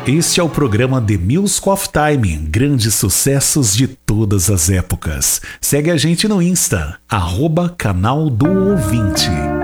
Este é o programa The Music of Time, grandes sucessos de todas as épocas. Segue a gente no Insta, @canal do ouvinte.